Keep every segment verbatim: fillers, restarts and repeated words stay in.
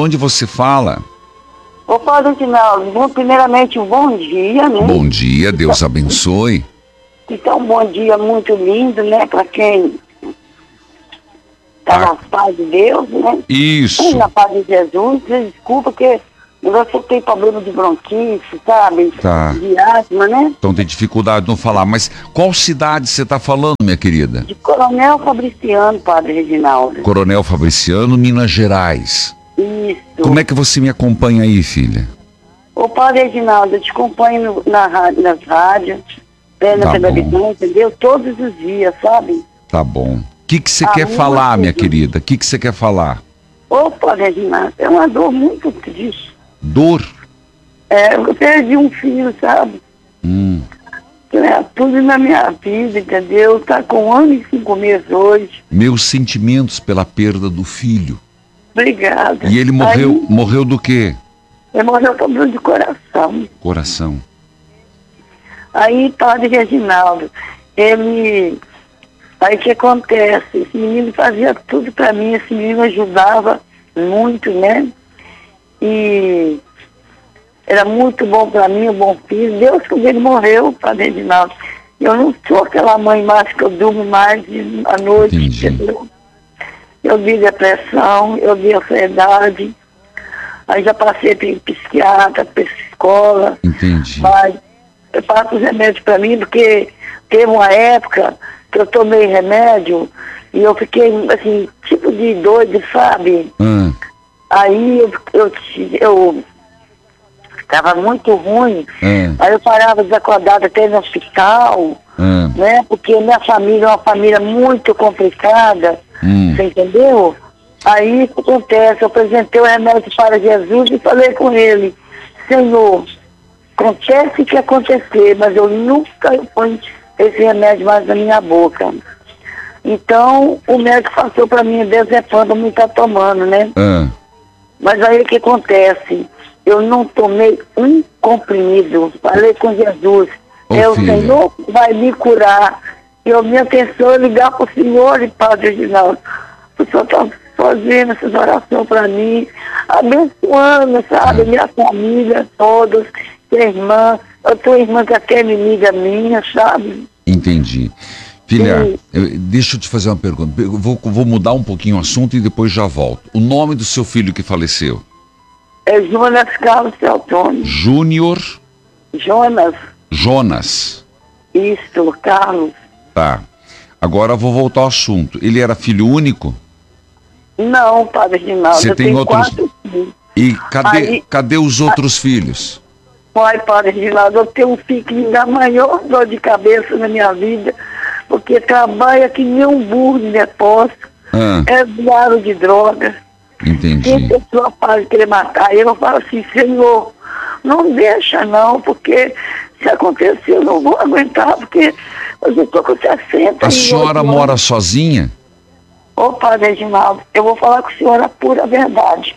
onde você fala? Ô, Padre Reginaldo, bom, primeiramente um bom dia, né? Bom dia, Deus abençoe. Então, um bom dia muito lindo, né? Para quem está Tá. na paz de Deus, né? Isso. Na paz de Jesus. Desculpa que você tem problema de bronquite, sabe? Tá. De asma, né? Então tem dificuldade de não falar. Mas qual cidade você está falando, minha querida? De Coronel Fabriciano, Padre Reginaldo. Coronel Fabriciano, Minas Gerais. Isso. Como é que você me acompanha aí, filha? Ô, Padre Reginaldo, eu te acompanho na rádio, nas rádios, né, na Tá televisão, entendeu? Todos os dias, sabe? Tá bom. O que que você Ah, quer muito falar, minha bem. querida? O que que você quer falar? Ô, Padre Reginaldo, é uma dor muito triste. Dor? É, eu perdi um filho, sabe? Hum. É, tudo na minha vida, entendeu? Tá com um ano e cinco meses hoje. Meus sentimentos pela perda do filho. Obrigada. E ele morreu, Aí, morreu do quê? ele morreu com dor de coração. Coração. Aí, Padre Reginaldo, ele... Aí o que acontece? Esse menino fazia tudo pra mim, esse menino ajudava muito, né? E era muito bom pra mim, um bom filho. Deus, quando ele morreu, Padre Reginaldo, eu não sou aquela mãe mais que eu durmo mais de- à noite, Entendi. entendeu? Eu vi depressão, eu vi ansiedade, aí já passei para psiquiatra, psicóloga, Entendi. mas eu passo os remédios para mim, porque teve uma época que eu tomei remédio e eu fiquei, assim, tipo de doido, sabe? Ah, Aí eu, eu, eu estava muito ruim, ah, aí eu parava desacordada até no hospital, ah, né? Porque minha família é uma família muito complicada, hum. você entendeu? Aí o que acontece? Eu apresentei o remédio para Jesus e falei com ele, Senhor, acontece o que acontecer, mas eu nunca ponho esse remédio mais na minha boca. Então, o médico passou para mim, Bezepam, me tá tomando, né? Ah, Mas aí o que acontece? Eu não tomei um comprimido. Falei com Jesus. Ô, é o filha. Senhor que vai me curar. E a minha atenção é ligar para o Senhor e Padre Reginaldo. O Senhor está fazendo essas orações para mim, abençoando, sabe? Ah. Minha família, todos, minha irmã. Eu tenho uma irmã que até é inimiga minha, sabe? entendi. Filha, Sim. eu- deixa eu te fazer uma pergunta. Eu vou, vou mudar um pouquinho o assunto e depois já volto. O nome do seu filho que faleceu? É Jonas Carlos Celtoni. Júnior Jonas, Jonas. isso, Carlos. Tá. Agora eu vou voltar ao assunto. Ele era filho único? Não, Padre Reginaldo, Você eu tem tenho outros- quatro filhos. E cadê, Aí- cadê os outros filhos? Pai, Padre Reginaldo, eu tenho um filho que me dá a maior dor de cabeça na minha vida, porque trabalha que nem um burro de depósito, Ah, é viado de droga. Tem entendi. pessoa para querer matar ele, eu falo assim, Senhor, não deixa não, porque se acontecer eu não vou aguentar, porque eu já estou com sessenta A e senhora oito mora anos. sozinha? Ô, Padre Reginaldo, eu vou falar com a senhora a pura verdade.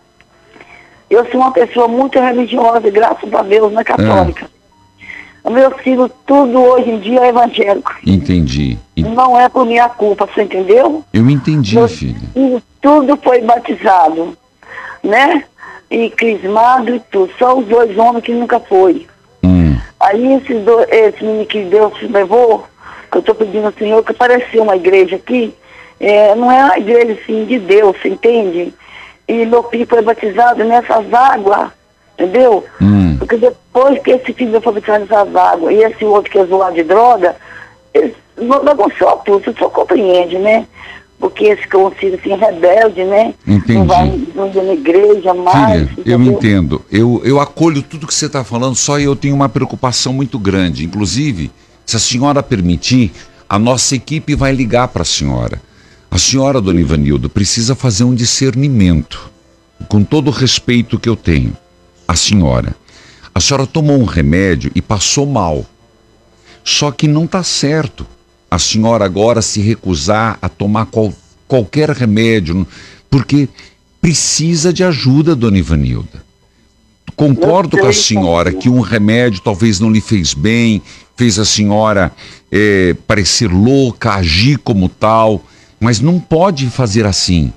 Eu sou uma pessoa muito religiosa, graças a Deus, na católica. O meu filho, tudo hoje em dia é evangélico. Entendi. En- Não é por minha culpa, você entendeu? Eu entendi, Meu filha. filho, tudo foi batizado, né? E crismado e tudo. Só os dois homens que nunca foi. Hum, Aí esses dois, esse menino que Deus levou, que eu estou pedindo ao Senhor, que apareceu uma igreja aqui, é, não é uma igreja assim de Deus, você entende? E meu filho foi batizado nessas águas, entendeu? hum. Porque depois que esse filho foi batizado nessas águas e esse outro que é zoado de droga, eles não bagunçou tudo, você só compreende, né? Porque esse que é um filho assim, rebelde, né? Entendi. Não vai não vai na igreja mais. Filha, eu entendeu? entendo. Eu, eu acolho tudo que você está falando, só eu tenho uma preocupação muito grande. Inclusive, se a senhora permitir, a nossa equipe vai ligar para a senhora. A senhora, dona Ivanilda, precisa fazer um discernimento. Com todo o respeito que eu tenho. A senhora. A senhora tomou um remédio e passou mal. Só que não está certo a senhora agora se recusar a tomar qual, qualquer remédio, porque precisa de ajuda, dona Ivanilda. Concordo com a senhora que um remédio talvez não lhe fez bem, fez a senhora é, parecer louca, agir como tal, mas não pode fazer assim.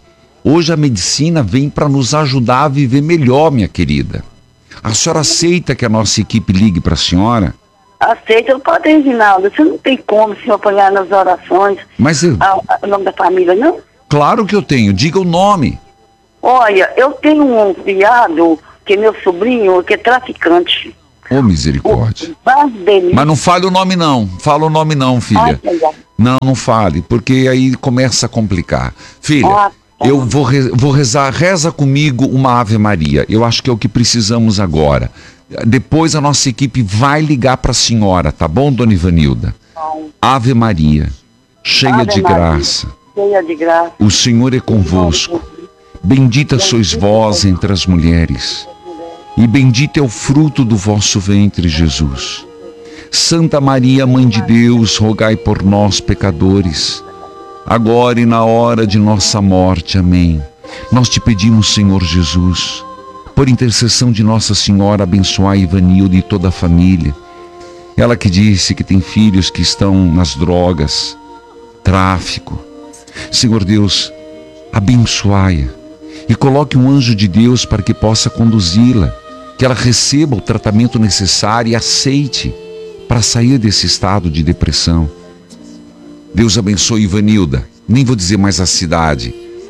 Hoje a medicina vem para nos ajudar a viver melhor, minha querida. A senhora aceita que a nossa equipe ligue para a senhora? Aceita, eu posso, Reginaldo. Você não tem como se apoiar nas orações. Mas eu... a, a, o nome da família, não? Claro que eu tenho. Diga o nome. Olha, eu tenho um criado, que é meu sobrinho, que é traficante. Ô, misericórdia. O Mas não fale o nome não. Fala o nome não, filha. Ai, não, não fale, porque aí começa a complicar. Filha, ah, tá. eu vou, re vou rezar, reza comigo uma Ave Maria. Eu acho que é o que precisamos agora. Depois a nossa equipe vai ligar para a senhora, tá bom, dona Ivanilda? Ave Maria, cheia Ave de Maria, graça. Cheia de graça. O Senhor é convosco. Bendita sois vós entre as mulheres. E bendito é o fruto do vosso ventre, Jesus. Santa Maria, Mãe de Deus, rogai por nós, pecadores, agora e na hora de nossa morte. Amém. Nós te pedimos, Senhor Jesus, por intercessão de Nossa Senhora, abençoai Ivanilda e toda a família. Ela que disse que tem filhos que estão nas drogas, tráfico. Senhor Deus, abençoai-a e coloque um anjo de Deus para que possa conduzi-la, que ela receba o tratamento necessário e aceite para sair desse estado de depressão. Deus abençoe Ivanilda. Nem vou dizer mais a cidade,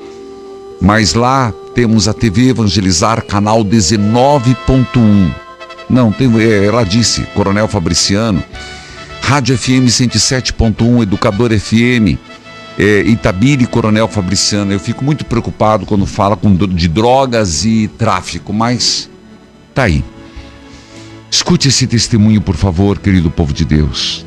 mas lá temos a T V Evangelizar, canal dezenove ponto um. Não, tem, ela disse, Coronel Fabriciano. Rádio F M cento e sete ponto um, Educador F M, é, Itabira, Coronel Fabriciano. Eu fico muito preocupado quando fala com, de drogas e tráfico, mas tá aí. Escute esse testemunho, por favor, querido povo de Deus.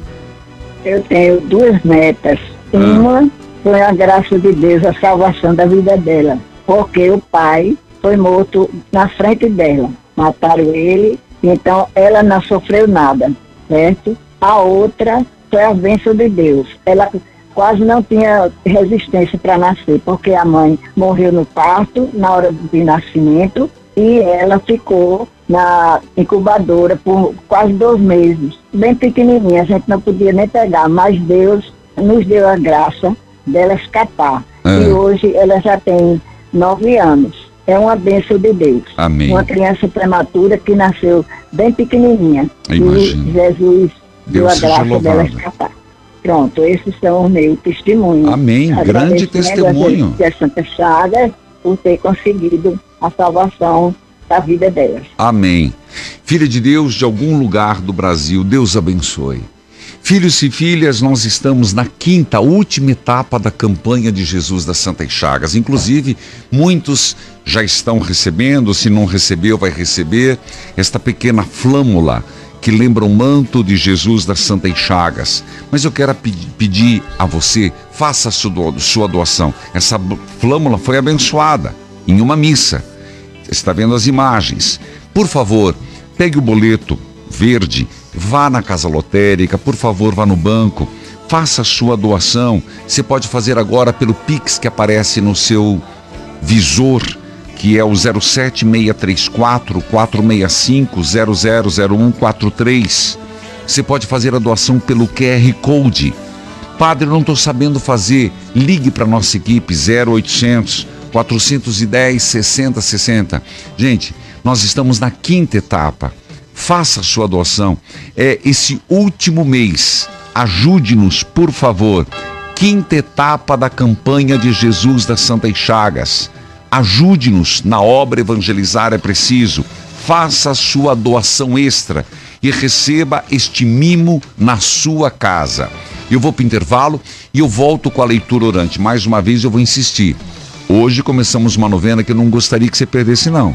Eu tenho duas netas. Uma ah. foi a graça de Deus, a salvação da vida dela, porque o pai foi morto na frente dela. Mataram ele, então ela não sofreu nada, certo? A outra foi a bênção de Deus. Ela quase não tinha resistência para nascer, porque a mãe morreu no parto, na hora do nascimento, e ela ficou na incubadora por quase dois meses, bem pequenininha, a gente não podia nem pegar, mas Deus nos deu a graça dela escapar. É. E hoje ela já tem nove anos. É uma bênção de Deus. Amém. Uma criança prematura que nasceu bem pequenininha. Imagino. E Jesus deu Deus a graça louvado. dela escapar. Pronto, esses são os meus testemunhos. Amém, grande testemunho. A Santa Chagas por ter conseguido a salvação da vida delas. Amém. Filha de Deus de algum lugar do Brasil, Deus abençoe. Filhos e filhas, nós estamos na quinta, última etapa da campanha de Jesus das Santas Chagas. Inclusive, muitos já estão recebendo, se não recebeu, vai receber esta pequena flâmula que lembra o manto de Jesus das Santas Chagas. Mas eu quero pedir a você, faça a sua doação. Essa flâmula foi abençoada em uma missa. Você está vendo as imagens. Por favor, pegue o boleto verde, vá na casa lotérica, por favor, vá no banco, faça a sua doação. Você pode fazer agora pelo Pix que aparece no seu visor, que é o zero sete seis três quatro, quatro seis cinco, zero zero zero um quatro três. Você pode fazer a doação pelo Q R Code. Padre, eu não estou sabendo fazer. Ligue para a nossa equipe, zero oitocentos, quatrocentos e dez, sessenta sessenta. Gente, nós estamos na quinta etapa. Faça a sua doação. É esse último mês. Ajude-nos, por favor. Quinta etapa da campanha de Jesus das Santas Chagas. Ajude-nos na obra Evangelizar é Preciso. Faça a sua doação extra e receba este mimo na sua casa. Eu vou para o intervalo e eu volto com a leitura orante. Mais uma vez eu vou insistir. Hoje começamos uma novena que eu não gostaria que você perdesse, não.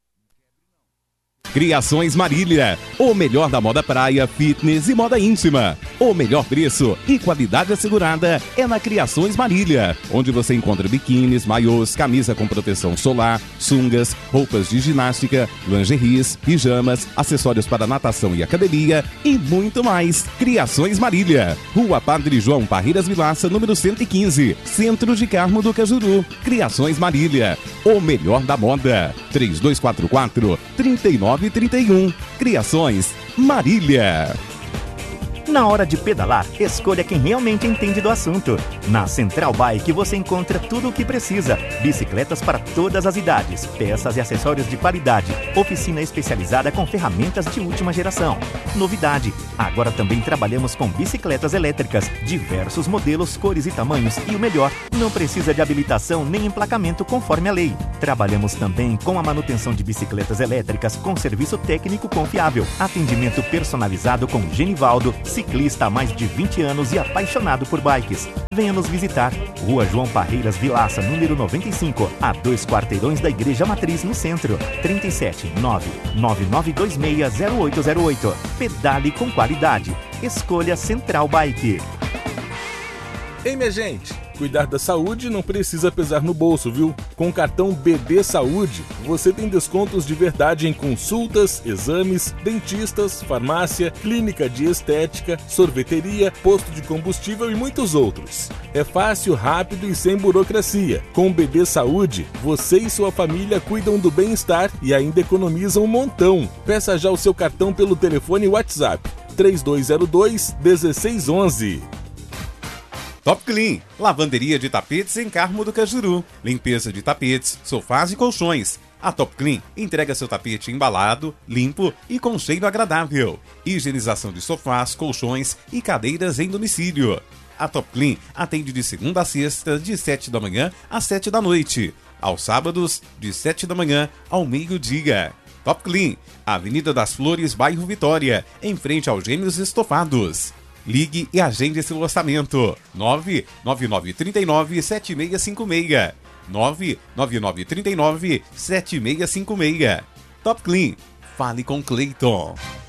Criações Marília, o melhor da moda praia, fitness e moda íntima. O melhor preço e qualidade assegurada é na Criações Marília, onde você encontra biquínis, maiôs, camisa com proteção solar, sungas, roupas de ginástica, lingeries, pijamas, acessórios para natação e academia e muito mais. Criações Marília, Rua Padre João Parreiras Vilaça, número cento e quinze, Centro de Carmo do Cajuru. Criações Marília, o melhor da moda. três dois quatro quatro, três nove trinta e um. Criações Marília. Na hora de pedalar, escolha quem realmente entende do assunto. Na Central Bike você encontra tudo o que precisa. Bicicletas para todas as idades, peças e acessórios de qualidade, oficina especializada com ferramentas de última geração. Novidade, agora também trabalhamos com bicicletas elétricas, diversos modelos, cores e tamanhos e o melhor, não precisa de habilitação nem emplacamento conforme a lei. Trabalhamos também com a manutenção de bicicletas elétricas com serviço técnico confiável. Atendimento personalizado com Genivaldo, ciclista há mais de vinte anos e apaixonado por bikes. Venha nos visitar. Rua João Parreiras Vilaça, número noventa e cinco, a dois quarteirões da Igreja Matriz, no centro. trinta e sete, nove nove nove dois seis, zero oito zero oito. Pedale com qualidade. Escolha Central Bike. Ei, minha gente, cuidar da saúde não precisa pesar no bolso, viu? Com o cartão B D Saúde, você tem descontos de verdade em consultas, exames, dentistas, farmácia, clínica de estética, sorveteria, posto de combustível e muitos outros. É fácil, rápido e sem burocracia. Com o B D Saúde, você e sua família cuidam do bem-estar e ainda economizam um montão. Peça já o seu cartão pelo telefone WhatsApp três dois zero dois, um seis um um. Top Clean, lavanderia de tapetes em Carmo do Cajuru, limpeza de tapetes, sofás e colchões. A Top Clean entrega seu tapete embalado, limpo e com cheiro agradável. Higienização de sofás, colchões e cadeiras em domicílio. A Top Clean atende de segunda a sexta, de sete da manhã às sete da noite. Aos sábados, de sete da manhã ao meio-dia. Top Clean, Avenida das Flores, bairro Vitória, em frente aos Gêmeos Estofados. Ligue e agende seu orçamento. nove nove nove três nove, sete seis cinco seis. nove nove nove três nove, sete seis cinco seis. Top Clean. Fale com Cleiton.